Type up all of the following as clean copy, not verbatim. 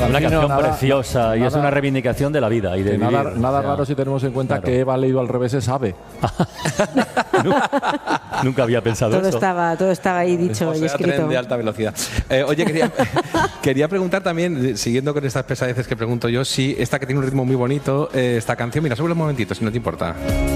Una canción preciosa y es una reivindicación de la vida y de vivir. Nada raro si tenemos en cuenta que Eva leído al revés es ave. Nunca había pensado eso. Todo estaba ahí dicho y escrito. Tren de alta velocidad. Oye, quería preguntar también, siguiendo con estas pesadeces que pregunto yo, si esta que tiene un ritmo muy bonito, esta canción, mira, sube un momentito, si no te importa.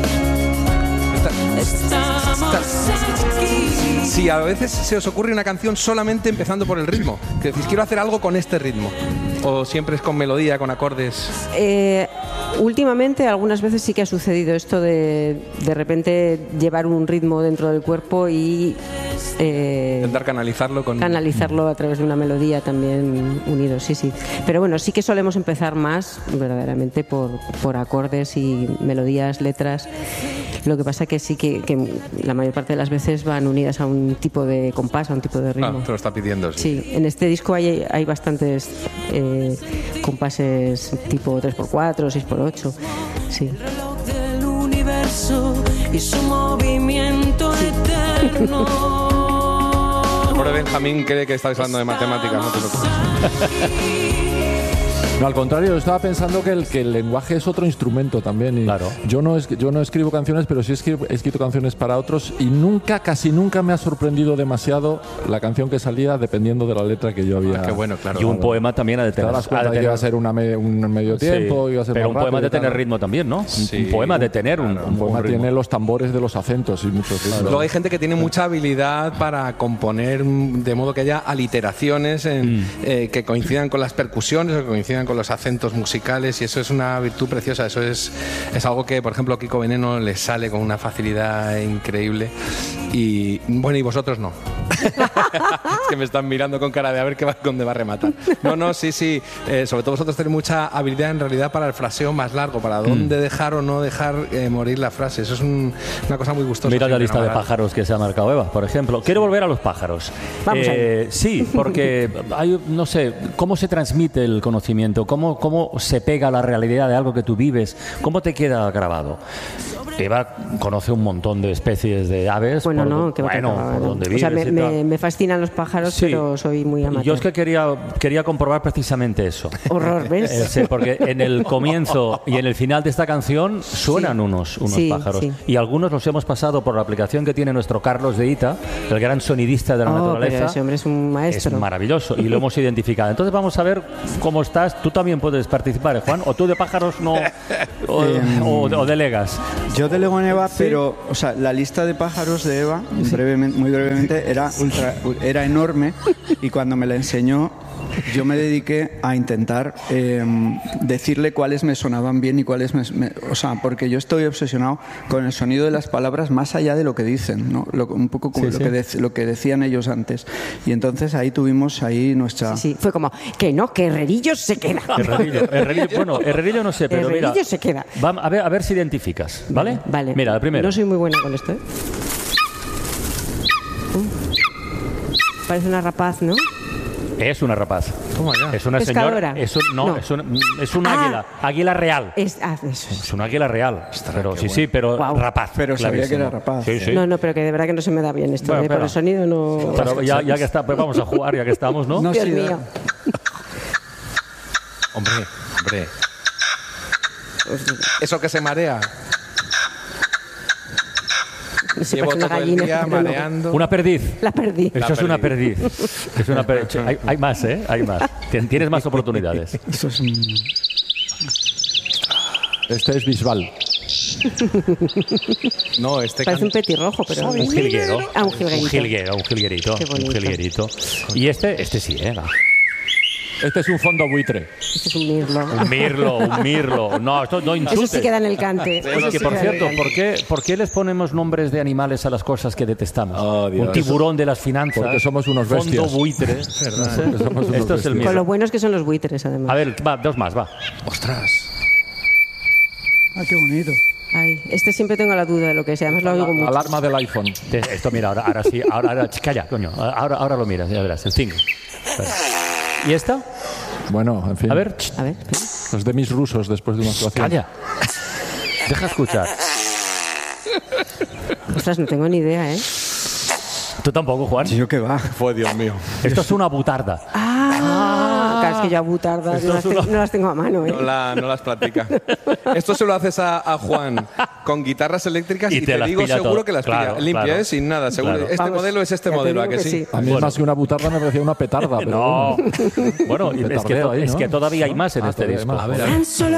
Si a veces se os ocurre una canción solamente empezando por el ritmo, que decís, quiero hacer algo con este ritmo, o siempre es con melodía, con acordes. Últimamente, algunas veces sí que ha sucedido esto de repente llevar un ritmo dentro del cuerpo y intentar canalizarlo a través de una melodía también unido, sí. Pero bueno, sí que solemos empezar más verdaderamente por acordes y melodías, letras. Lo que pasa que sí que la mayor parte de las veces van unidas a un tipo de compás, a un tipo de ritmo. Te lo está pidiendo. Sí, en este disco hay bastantes compases tipo 3x4, 6x8. Sí. El reloj del universo y su movimiento eterno. Por Benjamín cree que estáis hablando de matemáticas, no te preocupes. No, al contrario, yo estaba pensando que el lenguaje es otro instrumento también. Y claro. Yo no escribo canciones, pero sí he escrito canciones para otros y casi nunca me ha sorprendido demasiado la canción que salía dependiendo de la letra que yo había. Qué bueno, claro. Y un poema también ha de tener. Que iba a ser un medio tiempo, iba a ser pero más un poema rápido, de tener ritmo también, ¿no? Sí. Un poema de tener un poema ritmo. tiene los tambores de los acentos y muchos ritmos. Luego hay gente que tiene mucha habilidad para componer de modo que haya aliteraciones que coincidan con las percusiones o que coincidan con los acentos musicales, y eso es una virtud preciosa. Eso es algo que, por ejemplo, a Kiko Veneno le sale con una facilidad increíble. Y bueno, y vosotros no. Es que me están mirando con cara de a ver dónde va a rematar. No, sí. Sobre todo vosotros tenéis mucha habilidad en realidad para el fraseo más largo, para dónde dejar o no dejar morir la frase. Eso es una cosa muy gustosa. Mira la lista de pájaros que se ha marcado Eva, por ejemplo. Quiero volver a los pájaros. Vamos sí, porque no sé, ¿cómo se transmite el conocimiento? ¿Cómo se pega a la realidad de algo que tú vives? ¿Cómo te queda grabado? Eva conoce un montón de especies de aves. Por donde vives. O sea, me fascinan los pájaros, sí, pero soy muy amateur. Yo es que quería comprobar precisamente eso. Horror, ¿ves? Sí, porque en el comienzo y en el final de esta canción suenan unos pájaros. Sí. Y algunos los hemos pasado por la aplicación que tiene nuestro Carlos de Ita, el gran sonidista de la naturaleza. Pero ese hombre es un maestro. Es maravilloso y lo hemos identificado. Entonces vamos a ver cómo estás. Tú también puedes participar, Juan, o tú de pájaros no, o delegas. Yo delego en Eva, ¿sí? Pero o sea, la lista de pájaros de Eva, muy brevemente, era enorme, y cuando me la enseñó yo me dediqué a intentar decirle cuáles me sonaban bien y cuáles o sea, porque yo estoy obsesionado con el sonido de las palabras más allá de lo que dicen, ¿no? Un poco como lo que decían ellos antes. Y entonces ahí tuvimos nuestra... Sí, fue como, que Herrerillo se queda. Herrerillo no sé, pero Herrerillo mira, se queda. A ver si identificas, ¿vale? Vale. Mira, la primera. No soy muy buena con esto, ¿eh? Parece una rapaz, ¿no? Es una rapaz. ¿Cómo ya? Es una pescadora. señora. Es una águila. Águila real. Eso es una águila real. Pero sí, pero wow. Rapaz. Pero sabía que era rapaz. Sí. No, pero que de verdad que no se me da bien esto. Por el sonido no. Pero ya que está, pues vamos a jugar, ya que estamos, ¿no? Dios mío. Hombre. Eso que se marea. Llevo todo el día mareando. Una perdiz. La perdiz. Eso es una perdiz. Es una perdiz. Hay más, ¿eh? Hay más. Tienes más oportunidades. Eso es Este es Bisbal. No, parece un petirrojo, pero... Un jilguero. Un jilguerito. Un jilguerito. Y este sí, ¿eh? Este es un fondo buitre. Este es un mirlo. Un mirlo. No, esto no insultes. Eso sí queda en el cante. Oye, que por cierto, ¿por qué les ponemos nombres de animales a las cosas que detestamos? Oh, Dios. Un tiburón de las finanzas. Porque somos unos bestias. Fondo buitre. Esto es el mirlo. Con lo buenos que son los buitres, además. A ver, dos más, va. Ostras. qué bonito. Ay, siempre tengo la duda de lo que es, además lo oigo mucho. Alarma del iPhone. Esto, mira, ahora sí, ahora calla, coño. Ahora lo miras, ya verás, el 5. ¿Y esta? Bueno, en fin. A ver. Los demis rusos después de una actuación. Calla. Deja escuchar. Ostras, no tengo ni idea, ¿eh? ¿Tú tampoco, Juan? Sí, yo qué va. Fue Dios mío. Esto es una butarda. Claro, es que yo a butardas no las tengo a mano. No las practica. Esto se lo haces a Juan con guitarras eléctricas y te digo seguro todo. que las Claro, pilla. Limpia, claro. Sin nada, seguro. Claro. Este modelo es este modelo, ¿a que sí? A mí más que una butarda me parecía una petarda. Pero No. Bueno, petardeo ahí, es ¿no? que todavía hay más en este todavía hay disco. más. A ver. Tan solo